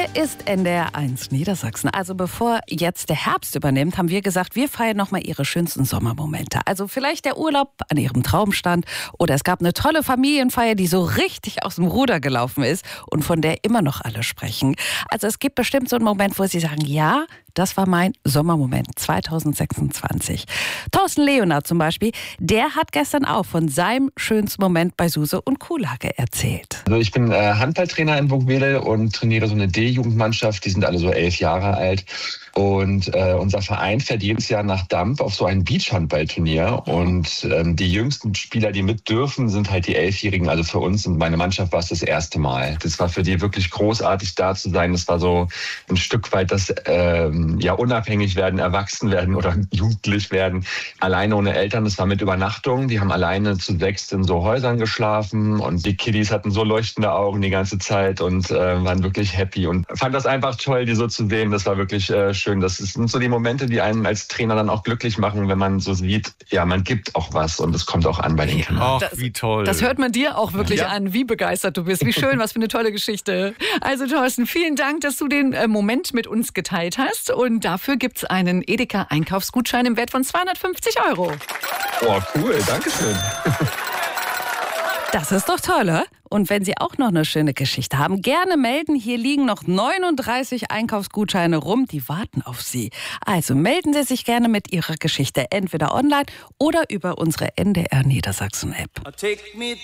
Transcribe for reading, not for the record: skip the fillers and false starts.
ist NDR1 Niedersachsen. Also bevor jetzt der Herbst übernimmt, haben wir gesagt, wir feiern nochmal ihre schönsten Sommermomente. Also vielleicht der Urlaub an ihrem Traumstrand oder es gab eine tolle Familienfeier, die so richtig aus dem Ruder gelaufen ist und von der immer noch alle sprechen. Also es gibt bestimmt so einen Moment, wo sie sagen, ja, das war mein Sommermoment 2026. Thorsten Leonard zum Beispiel, der hat gestern auch von seinem schönsten Moment bei Suse und Kuhlhacke erzählt. Also ich bin Handballtrainer in Burgwedel und trainiere so eine D-Jugendmannschaft. Die sind alle so 11 Jahre alt. Und unser Verein fährt jedes Jahr nach Damp auf so ein Beachhandballturnier. Und die jüngsten Spieler, die mit dürfen, sind halt die 11-Jährigen. Also für uns und meine Mannschaft war es das erste Mal. Das war für die wirklich großartig, da zu sein. Das war so ein Stück weit das unabhängig werden, erwachsen werden oder jugendlich werden. Alleine ohne Eltern, das war mit Übernachtung. Die haben alleine zu 6 in so Häusern geschlafen. Und die Kiddies hatten so leuchtende Augen die ganze Zeit und waren wirklich happy. Und fand das einfach toll, die so zu sehen. Das war wirklich schön. Das sind so die Momente, die einen als Trainer dann auch glücklich machen, wenn man so sieht, ja, man gibt auch was und es kommt auch an bei den Kindern. Ach, wie toll. Das hört man dir auch wirklich an, wie begeistert du bist. Wie schön, was für eine tolle Geschichte. Also Thorsten, vielen Dank, dass du den Moment mit uns geteilt hast. Und dafür gibt's einen Edeka-Einkaufsgutschein im Wert von 250 €. Oh, cool. Dankeschön. Das ist doch toll, oder? Und wenn Sie auch noch eine schöne Geschichte haben, gerne melden. Hier liegen noch 39 Einkaufsgutscheine rum, die warten auf Sie. Also melden Sie sich gerne mit Ihrer Geschichte, entweder online oder über unsere NDR Niedersachsen App.